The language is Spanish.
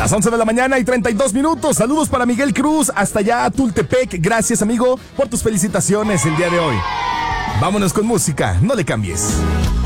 Las 11 de la mañana y 32 minutos. Saludos para Miguel Cruz, hasta allá a Tultepec. Gracias, amigo, por tus felicitaciones el día de hoy. Vámonos con música, no le cambies.